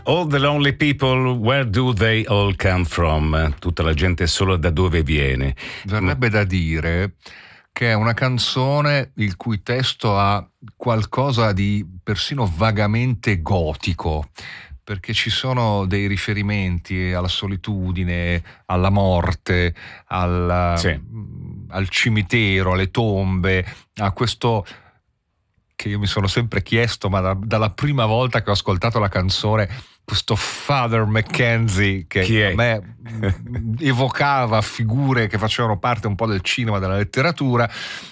All the lonely people, where do they all come from? Tutta la gente solo da dove viene. Verrebbe da dire che è una canzone il cui testo ha qualcosa di persino vagamente gotico, perché ci sono dei riferimenti alla solitudine, alla morte, al cimitero, alle tombe, a questo che io mi sono sempre chiesto, ma dalla prima volta che ho ascoltato la canzone, questo Father Mackenzie che a me evocava figure che facevano parte un po' del cinema, della letteratura,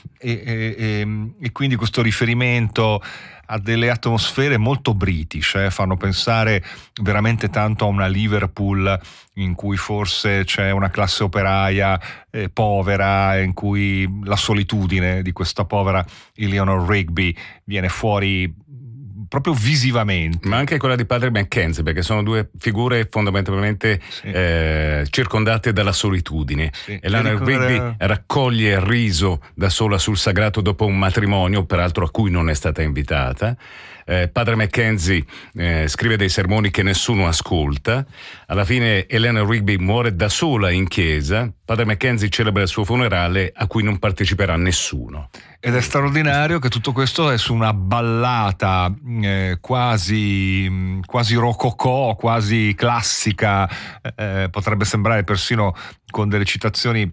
e quindi questo riferimento a delle atmosfere molto british, fanno pensare veramente tanto a una Liverpool in cui forse c'è una classe operaia povera, in cui la solitudine di questa povera Eleanor Rigby viene fuori proprio visivamente. Ma anche quella di padre Mackenzie, perché sono due figure fondamentalmente circondate dalla solitudine. Eleanor Rigby raccoglie il riso da sola sul sagrato dopo un matrimonio, peraltro a cui non è stata invitata. Padre Mackenzie scrive dei sermoni che nessuno ascolta. Alla fine Eleanor Rigby muore da sola in chiesa. Padre Mackenzie celebra il suo funerale a cui non parteciperà nessuno. Ed è straordinario che tutto questo è su una ballata quasi rococò, quasi classica, potrebbe sembrare persino con delle citazioni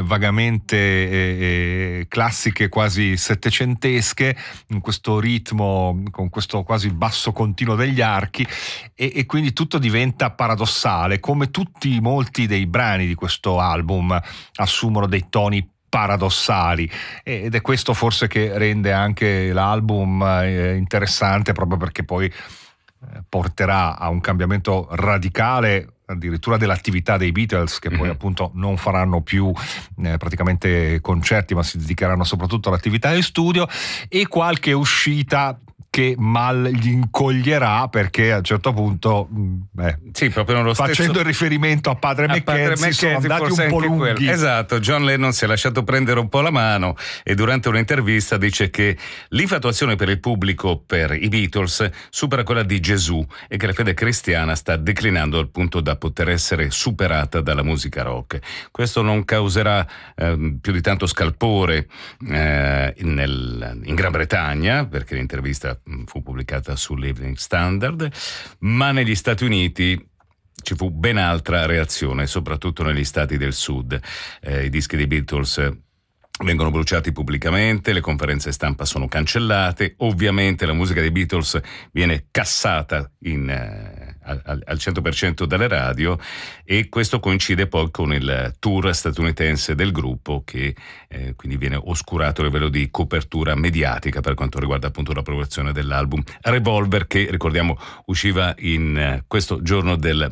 vagamente classiche, quasi settecentesche, in questo ritmo, con questo quasi basso continuo degli archi, e quindi tutto diventa paradossale, come molti dei brani di questo album assumono dei toni paradossali, ed è questo forse che rende anche l'album interessante, proprio perché poi porterà a un cambiamento radicale addirittura dell'attività dei Beatles, che poi appunto non faranno più praticamente concerti, ma si dedicheranno soprattutto all'attività di studio, e qualche uscita che mal gli incoglierà, perché a un certo punto proprio nello facendo il riferimento a padre Mackenzie sono andati un po' lunghi. Esatto, John Lennon si è lasciato prendere un po' la mano e durante un'intervista dice che l'infatuazione per il pubblico per i Beatles supera quella di Gesù e che la fede cristiana sta declinando al punto da poter essere superata dalla musica rock. Questo non causerà più di tanto scalpore in Gran Bretagna, perché l'intervista fu pubblicata sull'Evening Standard, ma negli Stati Uniti ci fu ben altra reazione, soprattutto negli stati del sud. I dischi dei Beatles vengono bruciati pubblicamente, le conferenze stampa sono cancellate, ovviamente la musica dei Beatles viene cassata al 100% dalle radio, e questo coincide poi con il tour statunitense del gruppo, che quindi viene oscurato a livello di copertura mediatica per quanto riguarda appunto la promozione dell'album Revolver, che ricordiamo usciva in questo giorno del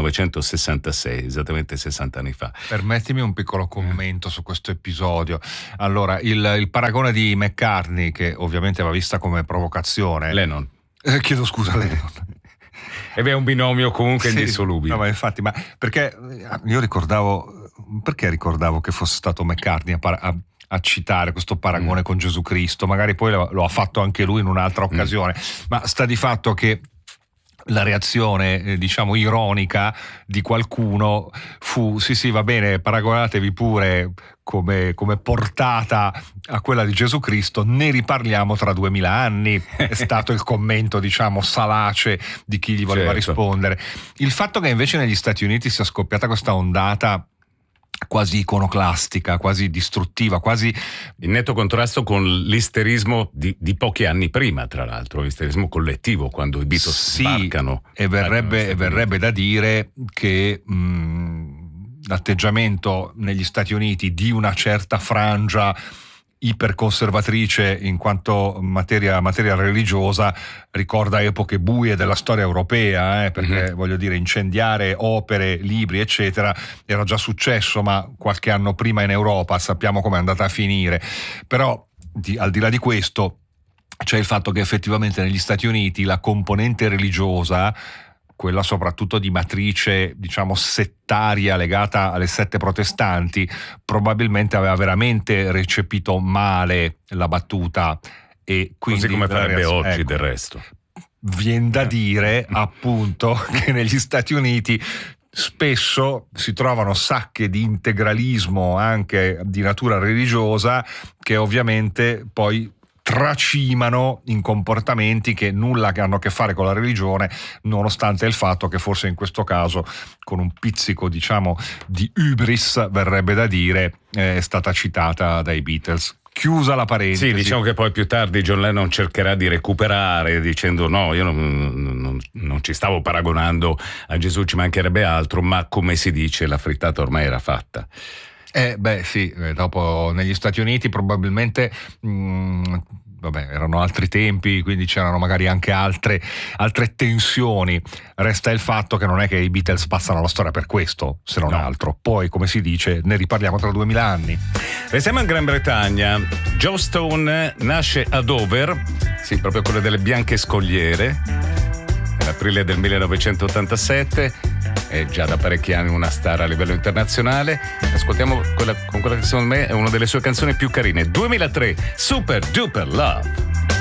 1966, esattamente 60 anni fa. Permettimi un piccolo commento su questo episodio. Allora, il paragone di McCartney, che ovviamente va vista come provocazione. Lennon. Chiedo scusa, Lennon. E beh, è un binomio comunque indissolubile. No, ma infatti, ma perché io ricordavo che fosse stato McCartney a citare questo paragone con Gesù Cristo, magari poi lo ha fatto anche lui in un'altra occasione, ma sta di fatto che la reazione diciamo ironica di qualcuno fu sì va bene, paragonatevi pure come portata a quella di Gesù Cristo, ne riparliamo tra 2000 anni, è stato il commento diciamo salace di chi gli voleva rispondere. Il fatto che invece negli Stati Uniti sia scoppiata questa ondata quasi iconoclastica, quasi distruttiva, quasi in netto contrasto con l'isterismo di pochi anni prima, tra l'altro, l'isterismo collettivo quando i Beatles sbarcano. E verrebbe da dire che l'atteggiamento negli Stati Uniti di una certa frangia iperconservatrice in quanto materia religiosa ricorda epoche buie della storia europea, perché voglio dire, incendiare opere, libri eccetera era già successo, ma qualche anno prima in Europa, sappiamo come è andata a finire. Però al di là di questo c'è il fatto che effettivamente negli Stati Uniti la componente religiosa, quella soprattutto di matrice diciamo settaria legata alle sette protestanti, probabilmente aveva veramente recepito male la battuta, e quindi così come farebbe oggi del resto. Vien da dire appunto che negli Stati Uniti spesso si trovano sacche di integralismo anche di natura religiosa che ovviamente poi tracimano in comportamenti che nulla hanno a che fare con la religione, nonostante il fatto che forse in questo caso, con un pizzico diciamo di hubris, verrebbe da dire, è stata citata dai Beatles. Chiusa la parentesi. Sì, diciamo che poi più tardi John Lennon cercherà di recuperare dicendo no, io non ci stavo paragonando a Gesù, ci mancherebbe altro, ma come si dice la frittata ormai era fatta. Sì, dopo negli Stati Uniti probabilmente erano altri tempi, quindi c'erano magari anche altre tensioni. Resta il fatto che non è che i Beatles passano alla storia per questo, se non altro. Poi, come si dice, ne riparliamo tra 2000 anni. Restiamo in Gran Bretagna. Joe Stone nasce a Dover, sì, proprio quelle delle bianche scogliere, nell'aprile del 1987. È già da parecchi anni una star a livello internazionale. Ascoltiamo quella che secondo me è una delle sue canzoni più carine. 2003, Super Duper Love.